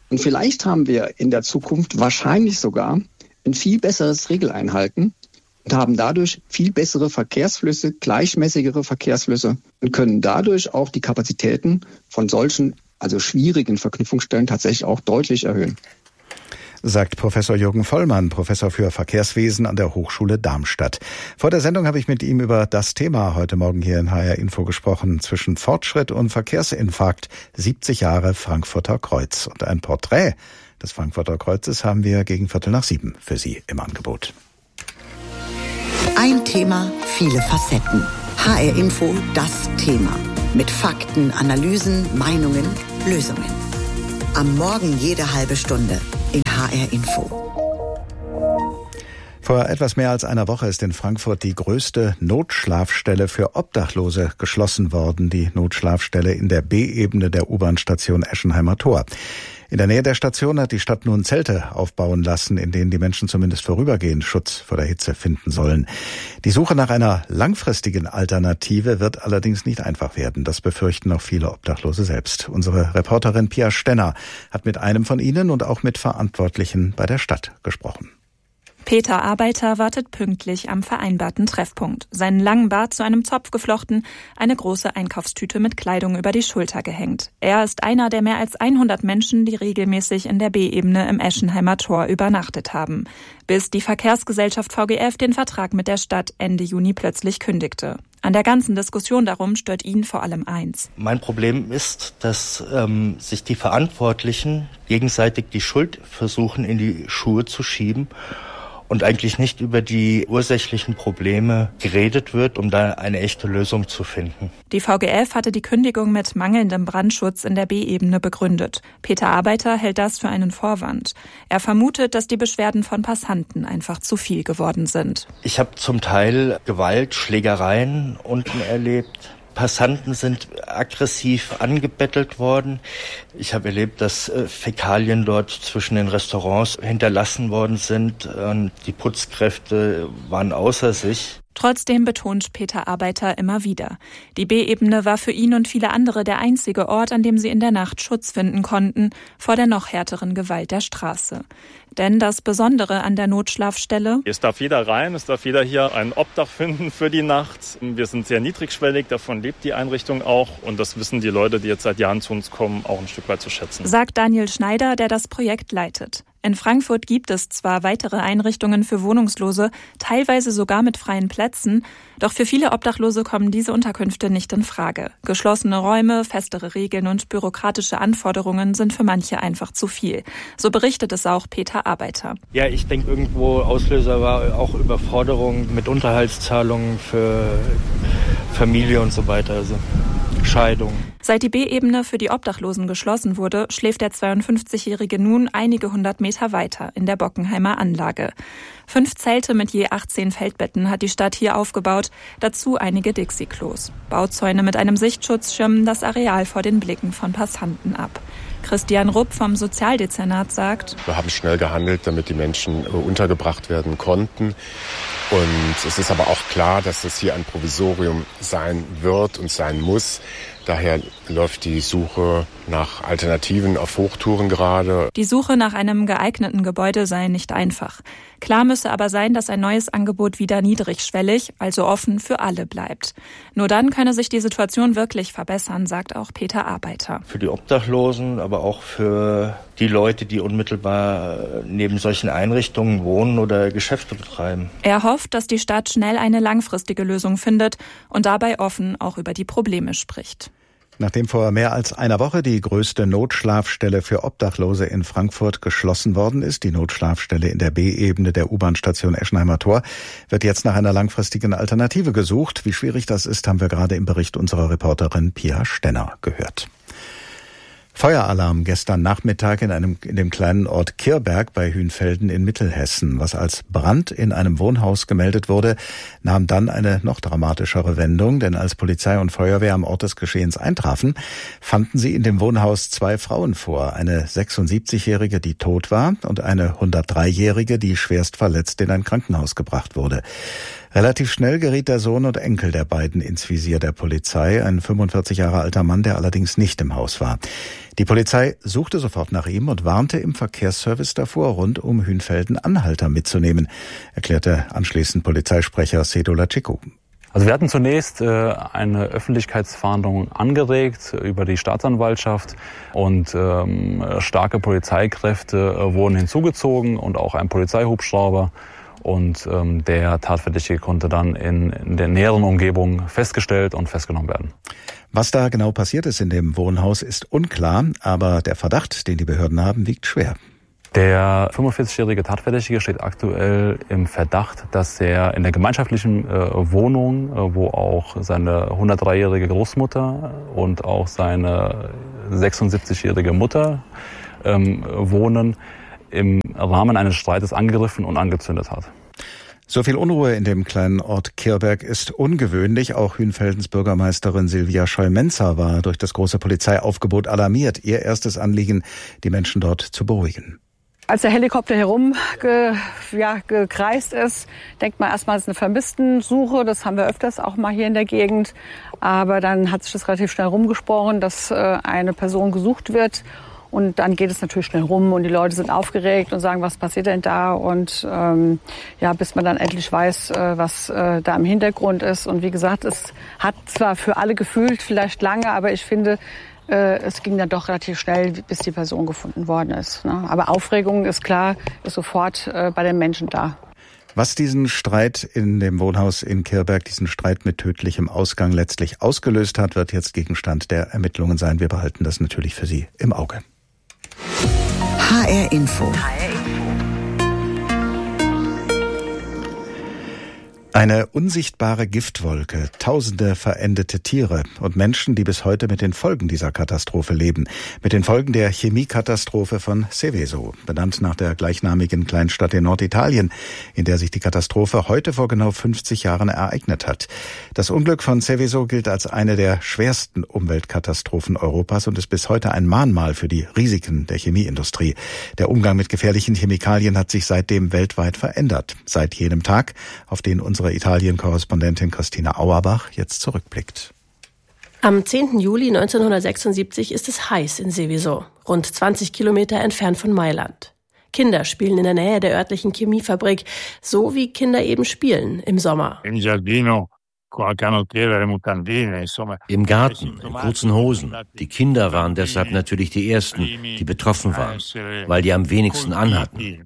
Und vielleicht haben wir in der Zukunft wahrscheinlich sogar ein viel besseres Regeleinhalten und haben dadurch viel bessere Verkehrsflüsse, gleichmäßigere Verkehrsflüsse und können dadurch auch die Kapazitäten von solchen, also schwierigen Verknüpfungsstellen tatsächlich auch deutlich erhöhen. Sagt Professor Jürgen Vollmann, Professor für Verkehrswesen an der Hochschule Darmstadt. Vor der Sendung habe ich mit ihm über das Thema heute Morgen hier in H R Info gesprochen, zwischen Fortschritt und Verkehrsinfarkt, siebzig Jahre Frankfurter Kreuz. Und ein Porträt des Frankfurter Kreuzes haben wir gegen Viertel nach sieben für Sie im Angebot. Ein Thema, viele Facetten. H R Info, das Thema. Mit Fakten, Analysen, Meinungen, Lösungen. Am Morgen jede halbe Stunde in H R Info. Vor etwas mehr als einer Woche ist in Frankfurt die größte Notschlafstelle für Obdachlose geschlossen worden. Die Notschlafstelle in der B-Ebene der U-Bahn-Station Eschenheimer Tor. In der Nähe der Station hat die Stadt nun Zelte aufbauen lassen, in denen die Menschen zumindest vorübergehend Schutz vor der Hitze finden sollen. Die Suche nach einer langfristigen Alternative wird allerdings nicht einfach werden. Das befürchten auch viele Obdachlose selbst. Unsere Reporterin Pia Stenner hat mit einem von ihnen und auch mit Verantwortlichen bei der Stadt gesprochen. Peter Arbeiter wartet pünktlich am vereinbarten Treffpunkt. Seinen langen Bart zu einem Zopf geflochten, eine große Einkaufstüte mit Kleidung über die Schulter gehängt. Er ist einer der mehr als hundert Menschen, die regelmäßig in der B-Ebene im Eschenheimer Tor übernachtet haben. Bis die Verkehrsgesellschaft V G F den Vertrag mit der Stadt Ende Juni plötzlich kündigte. An der ganzen Diskussion darum stört ihn vor allem eins. Mein Problem ist, dass ähm, sich die Verantwortlichen gegenseitig die Schuld versuchen in die Schuhe zu schieben und eigentlich nicht über die ursächlichen Probleme geredet wird, um da eine echte Lösung zu finden. Die V G F hatte die Kündigung mit mangelndem Brandschutz in der B-Ebene begründet. Peter Arbeiter hält das für einen Vorwand. Er vermutet, dass die Beschwerden von Passanten einfach zu viel geworden sind. Ich habe zum Teil Gewalt, Schlägereien unten erlebt. Passanten sind aggressiv angebettelt worden. Ich habe erlebt, dass äh, Fäkalien dort zwischen den Restaurants hinterlassen worden sind. Und die Putzkräfte waren außer sich. Trotzdem betont Peter Arbeiter immer wieder. Die B-Ebene war für ihn und viele andere der einzige Ort, an dem sie in der Nacht Schutz finden konnten vor der noch härteren Gewalt der Straße. Denn das Besondere an der Notschlafstelle: Es darf jeder rein, es darf jeder hier ein Obdach finden für die Nacht. Wir sind sehr niedrigschwellig, davon lebt die Einrichtung auch. Und das wissen die Leute, die jetzt seit Jahren zu uns kommen, auch ein Stück weit zu schätzen. Sagt Daniel Schneider, der das Projekt leitet. In Frankfurt gibt es zwar weitere Einrichtungen für Wohnungslose, teilweise sogar mit freien Plätzen, doch für viele Obdachlose kommen diese Unterkünfte nicht in Frage. Geschlossene Räume, festere Regeln und bürokratische Anforderungen sind für manche einfach zu viel. So berichtet es auch Peter Arbeiter. Ja, ich denke, irgendwo Auslöser war auch Überforderung mit Unterhaltszahlungen für Familie und so weiter, also Scheidung. Seit die B-Ebene für die Obdachlosen geschlossen wurde, schläft der zweiundfünfzigjährige nun einige hundert Meter weiter in der Bockenheimer Anlage. Fünf Zelte mit je achtzehn Feldbetten hat die Stadt hier aufgebaut, dazu einige Dixie-Klos. Bauzäune mit einem Sichtschutz schirmen das Areal vor den Blicken von Passanten ab. Christian Rupp vom Sozialdezernat sagt: Wir haben schnell gehandelt, damit die Menschen untergebracht werden konnten. Und es ist aber auch klar, dass das hier ein Provisorium sein wird und sein muss. Daher läuft die Suche nach Alternativen auf Hochtouren gerade. Die Suche nach einem geeigneten Gebäude sei nicht einfach. Klar müsse aber sein, dass ein neues Angebot wieder niedrigschwellig, also offen für alle bleibt. Nur dann könne sich die Situation wirklich verbessern, sagt auch Peter Arbeiter. Für die Obdachlosen, aber auch für die Leute, die unmittelbar neben solchen Einrichtungen wohnen oder Geschäfte betreiben. Er hofft, dass die Stadt schnell eine langfristige Lösung findet und dabei offen auch über die Probleme spricht. Nachdem vor mehr als einer Woche die größte Notschlafstelle für Obdachlose in Frankfurt geschlossen worden ist, die Notschlafstelle in der B-Ebene der U-Bahn-Station Eschenheimer Tor, wird jetzt nach einer langfristigen Alternative gesucht. Wie schwierig das ist, haben wir gerade im Bericht unserer Reporterin Pia Stenner gehört. Feueralarm gestern Nachmittag in einem in dem kleinen Ort Kirberg bei Hünfelden in Mittelhessen. Was als Brand in einem Wohnhaus gemeldet wurde, nahm dann eine noch dramatischere Wendung, denn als Polizei und Feuerwehr am Ort des Geschehens eintrafen, fanden sie in dem Wohnhaus zwei Frauen vor. Eine sechsundsiebzigjährige, die tot war, und eine hundertdreijährige, die schwerst verletzt in ein Krankenhaus gebracht wurde. Relativ schnell geriet der Sohn und Enkel der beiden ins Visier der Polizei, ein fünfundvierzig Jahre alter Mann, der allerdings nicht im Haus war. Die Polizei suchte sofort nach ihm und warnte im Verkehrsservice davor, rund um Hünfelden Anhalter mitzunehmen, erklärte anschließend Polizeisprecher Sedula Cicu. Also wir hatten zunächst äh, eine Öffentlichkeitsfahndung angeregt über die Staatsanwaltschaft und ähm, starke Polizeikräfte äh, wurden hinzugezogen und auch ein Polizeihubschrauber. Und ähm, der Tatverdächtige konnte dann in, in der näheren Umgebung festgestellt und festgenommen werden. Was da genau passiert ist in dem Wohnhaus, ist unklar, aber der Verdacht, den die Behörden haben, wiegt schwer. Der fünfundvierzigjährige Tatverdächtige steht aktuell im Verdacht, dass er in der gemeinschaftlichen äh, Wohnung, äh, wo auch seine hundertdreijährige Großmutter und auch seine sechsundsiebzigjährige Mutter ähm, wohnen, im Rahmen eines Streites angegriffen und angezündet hat. So viel Unruhe in dem kleinen Ort Kirberg ist ungewöhnlich. Auch Hünfeldens Bürgermeisterin Silvia Scheu-Menzer war durch das große Polizeiaufgebot alarmiert. Ihr erstes Anliegen, die Menschen dort zu beruhigen. Als der Helikopter herum ge, ja, gekreist ist, denkt man erstmal, es ist eine Vermisstensuche. Das haben wir öfters auch mal hier in der Gegend. Aber dann hat sich das relativ schnell rumgesprochen, dass äh, eine Person gesucht wird. Und dann geht es natürlich schnell rum und die Leute sind aufgeregt und sagen, was passiert denn da? Und ähm, ja, bis man dann endlich weiß, äh, was äh, da im Hintergrund ist. Und wie gesagt, es hat zwar für alle gefühlt vielleicht lange, aber ich finde, äh, es ging dann doch relativ schnell, bis die Person gefunden worden ist. Ne? Aber Aufregung ist klar, ist sofort äh, bei den Menschen da. Was diesen Streit in dem Wohnhaus in Kirberg, diesen Streit mit tödlichem Ausgang letztlich ausgelöst hat, wird jetzt Gegenstand der Ermittlungen sein. Wir behalten das natürlich für Sie im Auge. H R Info. Eine unsichtbare Giftwolke, tausende verendete Tiere und Menschen, die bis heute mit den Folgen dieser Katastrophe leben. Mit den Folgen der Chemiekatastrophe von Seveso, benannt nach der gleichnamigen Kleinstadt in Norditalien, in der sich die Katastrophe heute vor genau fünfzig Jahren ereignet hat. Das Unglück von Seveso gilt als eine der schwersten Umweltkatastrophen Europas und ist bis heute ein Mahnmal für die Risiken der Chemieindustrie. Der Umgang mit gefährlichen Chemikalien hat sich seitdem weltweit verändert. Seit jenem Tag, auf den unsere Italien-Korrespondentin Christina Auerbach jetzt zurückblickt. Am zehnten Juli neunzehnhundertsechsundsiebzig ist es heiß in Seveso, rund zwanzig Kilometer entfernt von Mailand. Kinder spielen in der Nähe der örtlichen Chemiefabrik, so wie Kinder eben spielen im Sommer. Im Garten, in kurzen Hosen. Die Kinder waren deshalb natürlich die Ersten, die betroffen waren, weil die am wenigsten anhatten.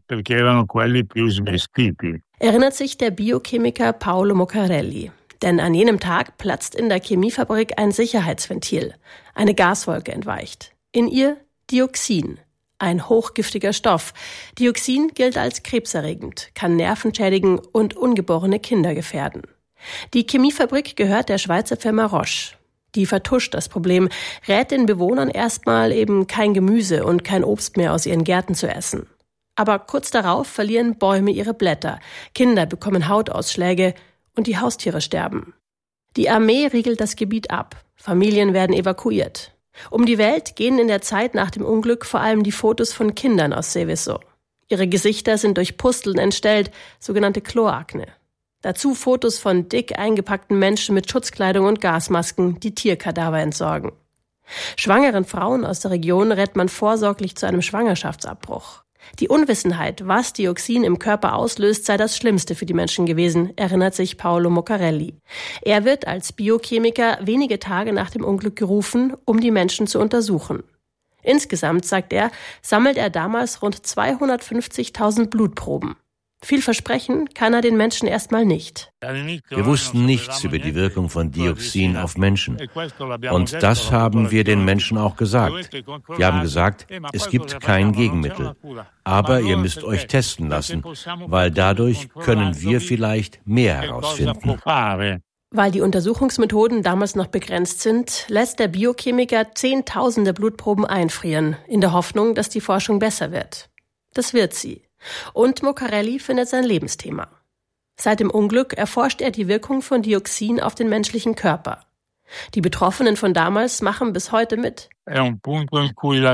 Erinnert sich der Biochemiker Paolo Moccarelli. Denn an jenem Tag platzt in der Chemiefabrik ein Sicherheitsventil. Eine Gaswolke entweicht. In ihr Dioxin, ein hochgiftiger Stoff. Dioxin gilt als krebserregend, kann Nerven schädigen und ungeborene Kinder gefährden. Die Chemiefabrik gehört der Schweizer Firma Roche. Die vertuscht das Problem, rät den Bewohnern erstmal eben kein Gemüse und kein Obst mehr aus ihren Gärten zu essen. Aber kurz darauf verlieren Bäume ihre Blätter, Kinder bekommen Hautausschläge und die Haustiere sterben. Die Armee riegelt das Gebiet ab, Familien werden evakuiert. Um die Welt gehen in der Zeit nach dem Unglück vor allem die Fotos von Kindern aus Seveso. Ihre Gesichter sind durch Pusteln entstellt, sogenannte Kloakne. Dazu Fotos von dick eingepackten Menschen mit Schutzkleidung und Gasmasken, die Tierkadaver entsorgen. Schwangeren Frauen aus der Region rät man vorsorglich zu einem Schwangerschaftsabbruch. Die Unwissenheit, was Dioxin im Körper auslöst, sei das Schlimmste für die Menschen gewesen, erinnert sich Paolo Moccarelli. Er wird als Biochemiker wenige Tage nach dem Unglück gerufen, um die Menschen zu untersuchen. Insgesamt, sagt er, sammelt er damals rund zweihundertfünfzigtausend Blutproben. Viel versprechen kann er den Menschen erstmal nicht. Wir wussten nichts über die Wirkung von Dioxin auf Menschen. Und das haben wir den Menschen auch gesagt. Wir haben gesagt, es gibt kein Gegenmittel. Aber ihr müsst euch testen lassen, weil dadurch können wir vielleicht mehr herausfinden. Weil die Untersuchungsmethoden damals noch begrenzt sind, lässt der Biochemiker Zehntausende Blutproben einfrieren, in der Hoffnung, dass die Forschung besser wird. Das wird sie. Und Moccarelli findet sein Lebensthema. Seit dem Unglück erforscht er die Wirkung von Dioxin auf den menschlichen Körper. Die Betroffenen von damals machen bis heute mit.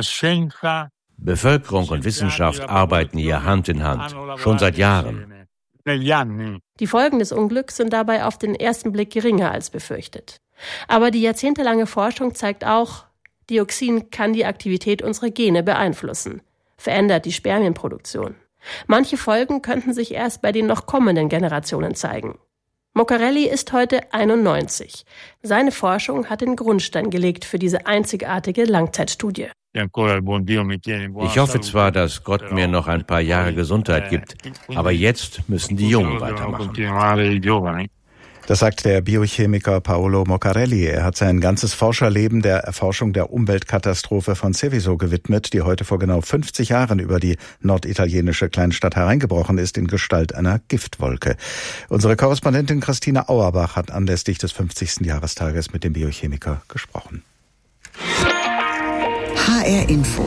Bevölkerung und Wissenschaft arbeiten hier Hand in Hand, schon seit Jahren. Die Folgen des Unglücks sind dabei auf den ersten Blick geringer als befürchtet. Aber die jahrzehntelange Forschung zeigt auch, Dioxin kann die Aktivität unserer Gene beeinflussen, verändert die Spermienproduktion. Manche Folgen könnten sich erst bei den noch kommenden Generationen zeigen. Moccarelli ist heute einundneunzig. Seine Forschung hat den Grundstein gelegt für diese einzigartige Langzeitstudie. Ich hoffe zwar, dass Gott mir noch ein paar Jahre Gesundheit gibt, aber jetzt müssen die Jungen weitermachen. Das sagt der Biochemiker Paolo Moccarelli. Er hat sein ganzes Forscherleben der Erforschung der Umweltkatastrophe von Seveso gewidmet, die heute vor genau fünfzig Jahren über die norditalienische Kleinstadt hereingebrochen ist in Gestalt einer Giftwolke. Unsere Korrespondentin Christine Auerbach hat anlässlich des fünfzigsten Jahrestages mit dem Biochemiker gesprochen. H R Info.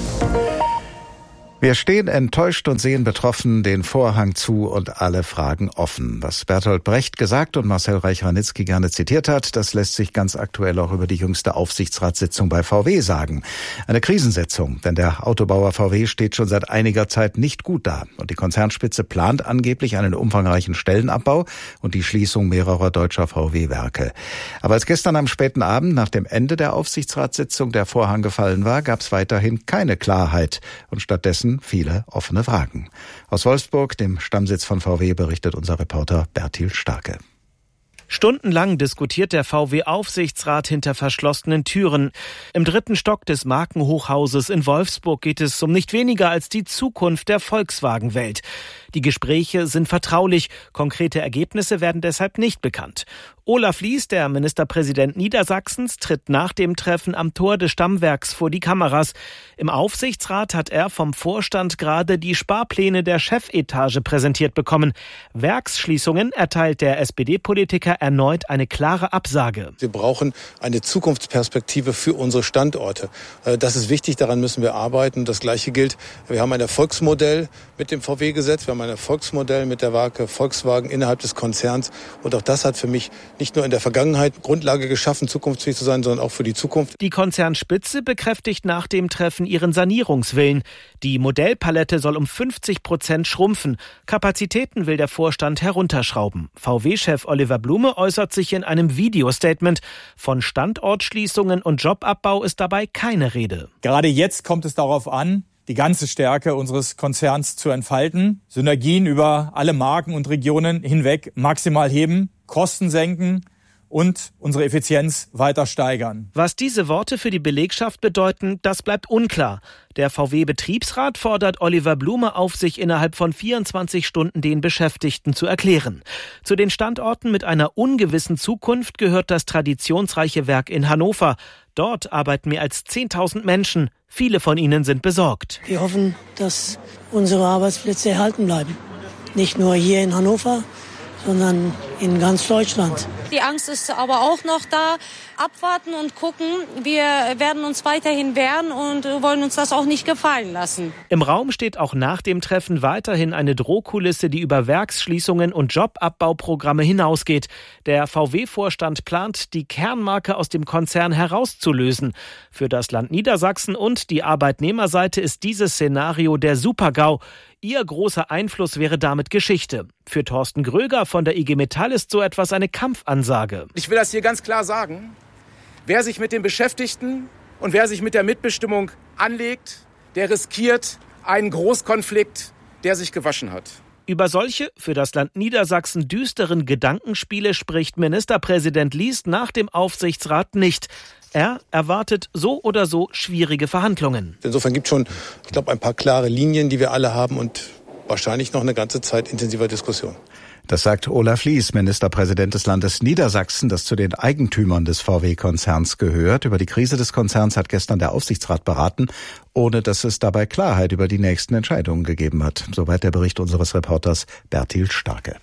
Wir stehen enttäuscht und sehen betroffen den Vorhang zu und alle Fragen offen. Was Bertolt Brecht gesagt und Marcel Reich-Ranitzky gerne zitiert hat, das lässt sich ganz aktuell auch über die jüngste Aufsichtsratssitzung bei V W sagen. Eine Krisensitzung, denn der Autobauer V W steht schon seit einiger Zeit nicht gut da. Und die Konzernspitze plant angeblich einen umfangreichen Stellenabbau und die Schließung mehrerer deutscher V W-Werke. Aber als gestern am späten Abend nach dem Ende der Aufsichtsratssitzung der Vorhang gefallen war, gab es weiterhin keine Klarheit und stattdessen viele offene Fragen. Aus Wolfsburg, dem Stammsitz von V W, berichtet unser Reporter Bertil Starke. Stundenlang diskutiert der V W-Aufsichtsrat hinter verschlossenen Türen. Im dritten Stock des Markenhochhauses in Wolfsburg geht es um nicht weniger als die Zukunft der Volkswagen-Welt. Die Gespräche sind vertraulich, konkrete Ergebnisse werden deshalb nicht bekannt. Olaf Lies, der Ministerpräsident Niedersachsens, tritt nach dem Treffen am Tor des Stammwerks vor die Kameras. Im Aufsichtsrat hat er vom Vorstand gerade die Sparpläne der Chefetage präsentiert bekommen. Werksschließungen erteilt der S P D-Politiker erneut eine klare Absage. Wir brauchen eine Zukunftsperspektive für unsere Standorte. Das ist wichtig, daran müssen wir arbeiten. Das Gleiche gilt, wir haben ein Erfolgsmodell mit dem V W-Gesetz, wir haben ein Erfolgsmodell mit der Marke Volkswagen innerhalb des Konzerns. Und auch das hat für mich nicht nur in der Vergangenheit Grundlage geschaffen, zukunftsfähig zu sein, sondern auch für die Zukunft. Die Konzernspitze bekräftigt nach dem Treffen ihren Sanierungswillen. Die Modellpalette soll um fünfzig Prozent schrumpfen. Kapazitäten will der Vorstand herunterschrauben. V W-Chef Oliver Blume äußert sich in einem Videostatement. Von Standortschließungen und Jobabbau ist dabei keine Rede. Gerade jetzt kommt es darauf an, die ganze Stärke unseres Konzerns zu entfalten, Synergien über alle Marken und Regionen hinweg maximal heben, Kosten senken und unsere Effizienz weiter steigern. Was diese Worte für die Belegschaft bedeuten, das bleibt unklar. Der V W-Betriebsrat fordert Oliver Blume auf, sich innerhalb von vierundzwanzig Stunden den Beschäftigten zu erklären. Zu den Standorten mit einer ungewissen Zukunft gehört das traditionsreiche Werk in Hannover. Dort arbeiten mehr als zehntausend Menschen. Viele von ihnen sind besorgt. Wir hoffen, dass unsere Arbeitsplätze erhalten bleiben. Nicht nur hier in Hannover, sondern in ganz Deutschland. Die Angst ist aber auch noch da. Abwarten und gucken. Wir werden uns weiterhin wehren und wollen uns das auch nicht gefallen lassen. Im Raum steht auch nach dem Treffen weiterhin eine Drohkulisse, die über Werksschließungen und Jobabbauprogramme hinausgeht. Der V W-Vorstand plant, die Kernmarke aus dem Konzern herauszulösen. Für das Land Niedersachsen und die Arbeitnehmerseite ist dieses Szenario der Super-GAU. Ihr großer Einfluss wäre damit Geschichte. Für Thorsten Gröger von der I G Metall ist so etwas eine Kampfansage. Ich will das hier ganz klar sagen. Wer sich mit den Beschäftigten und wer sich mit der Mitbestimmung anlegt, der riskiert einen Großkonflikt, der sich gewaschen hat. Über solche für das Land Niedersachsen düsteren Gedankenspiele spricht Ministerpräsident Lies nach dem Aufsichtsrat nicht. Er erwartet so oder so schwierige Verhandlungen. Insofern gibt es schon, ich glaube, ein paar klare Linien, die wir alle haben und wahrscheinlich noch eine ganze Zeit intensiver Diskussion. Das sagt Olaf Lies, Ministerpräsident des Landes Niedersachsen, das zu den Eigentümern des V W-Konzerns gehört. Über die Krise des Konzerns hat gestern der Aufsichtsrat beraten, ohne dass es dabei Klarheit über die nächsten Entscheidungen gegeben hat. Soweit der Bericht unseres Reporters Bertil Starke.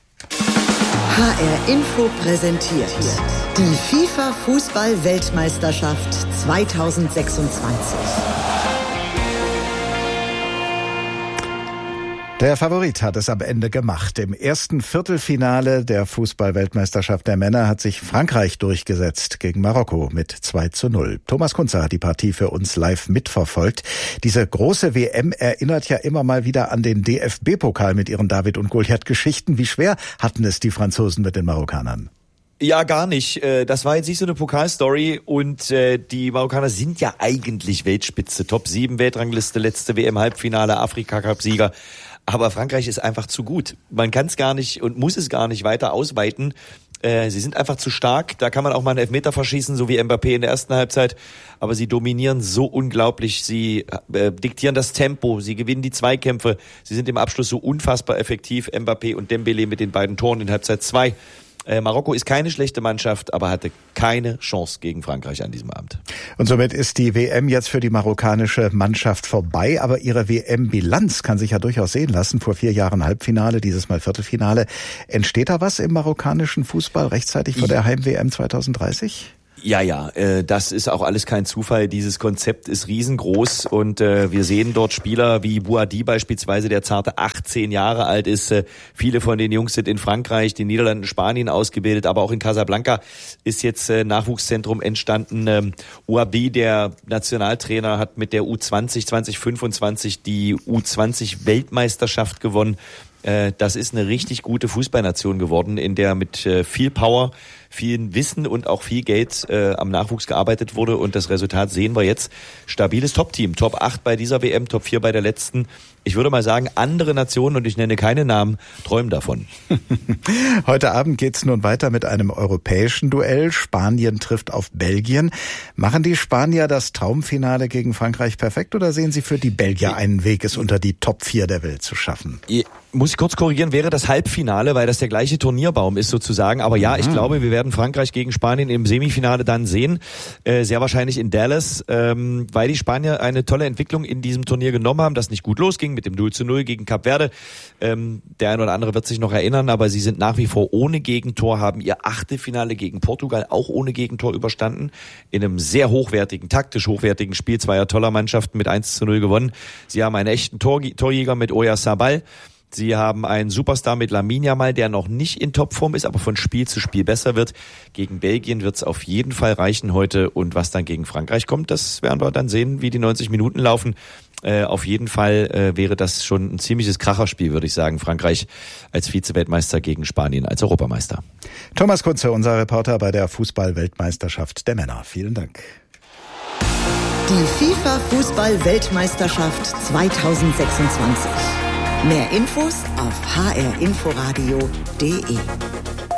H R Info präsentiert die FIFA-Fußball-Weltmeisterschaft zweitausendsechsundzwanzig. Der Favorit hat es am Ende gemacht. Im ersten Viertelfinale der Fußball-Weltmeisterschaft der Männer hat sich Frankreich durchgesetzt gegen Marokko mit zwei zu null. Thomas Kunzer hat die Partie für uns live mitverfolgt. Diese große W M erinnert ja immer mal wieder an den D F B-Pokal mit ihren David- und Goliath-Geschichten. Wie schwer hatten es die Franzosen mit den Marokkanern? Ja, gar nicht. Das war jetzt nicht so eine Pokalstory und die Marokkaner sind ja eigentlich Weltspitze. Top sieben Weltrangliste, letzte W M-Halbfinale, Afrika-Cup-Sieger. Aber Frankreich ist einfach zu gut. Man kann es gar nicht und muss es gar nicht weiter ausweiten. Sie sind einfach zu stark. Da kann man auch mal einen Elfmeter verschießen, so wie Mbappé in der ersten Halbzeit. Aber sie dominieren so unglaublich. Sie äh, diktieren das Tempo. Sie gewinnen die Zweikämpfe. Sie sind im Abschluss so unfassbar effektiv. Mbappé und Dembélé mit den beiden Toren in Halbzeit zwei. Äh, Marokko ist keine schlechte Mannschaft, aber hatte keine Chance gegen Frankreich an diesem Abend. Und somit ist die W M jetzt für die marokkanische Mannschaft vorbei. Aber ihre W M-Bilanz kann sich ja durchaus sehen lassen. Vor vier Jahren Halbfinale, dieses Mal Viertelfinale. Entsteht da was im marokkanischen Fußball rechtzeitig vor der Heim-W M zwanzig dreißig? Ja, ja, äh, das ist auch alles kein Zufall. Dieses Konzept ist riesengroß und äh, wir sehen dort Spieler wie Bouhaddi beispielsweise, der zarte achtzehn Jahre alt ist. Äh, viele von den Jungs sind in Frankreich, den Niederlanden, Spanien ausgebildet, aber auch in Casablanca ist jetzt äh, Nachwuchszentrum entstanden. Ähm, Ouabi, der Nationaltrainer, hat mit der U zwanzig zwanzig fünfundzwanzig die U zwanzig Weltmeisterschaft gewonnen. Äh, das ist eine richtig gute Fußballnation geworden, in der mit äh, viel Power, viel Wissen und auch viel Geld äh, am Nachwuchs gearbeitet wurde und das Resultat sehen wir jetzt. Stabiles Top-Team, Top acht bei dieser W M, Top vier bei der letzten. Ich würde mal sagen, andere Nationen, und ich nenne keine Namen, träumen davon. Heute Abend geht's nun weiter mit einem europäischen Duell. Spanien trifft auf Belgien. Machen die Spanier das Traumfinale gegen Frankreich perfekt oder sehen Sie für die Belgier einen Weg, es unter die Top vier der Welt zu schaffen? Muss ich kurz korrigieren, wäre das Halbfinale, weil das der gleiche Turnierbaum ist sozusagen. Aber ja, ich mhm. glaube, wir werden Frankreich gegen Spanien im Semifinale dann sehen. Äh, sehr wahrscheinlich in Dallas, ähm, weil die Spanier eine tolle Entwicklung in diesem Turnier genommen haben, das nicht gut losging mit dem null zu null gegen Kap Verde. Ähm, der ein oder andere wird sich noch erinnern, aber sie sind nach wie vor ohne Gegentor, haben ihr Achtelfinale gegen Portugal auch ohne Gegentor überstanden. In einem sehr hochwertigen, taktisch hochwertigen Spiel zweier toller Mannschaften mit eins zu null gewonnen. Sie haben einen echten Tor- Torjäger mit Oyarzabal. Sie haben einen Superstar mit Lamine Yamal, der noch nicht in Topform ist, aber von Spiel zu Spiel besser wird. Gegen Belgien wird es auf jeden Fall reichen heute. Und was dann gegen Frankreich kommt, das werden wir dann sehen, wie die neunzig Minuten laufen. Äh, auf jeden Fall äh, wäre das schon ein ziemliches Kracherspiel, würde ich sagen. Frankreich als Vize-Weltmeister gegen Spanien als Europameister. Thomas Kunze, unser Reporter bei der Fußball-Weltmeisterschaft der Männer. Vielen Dank. Die FIFA-Fußball-Weltmeisterschaft zwanzig sechsundzwanzig. Mehr Infos auf h r inforadio punkt d e.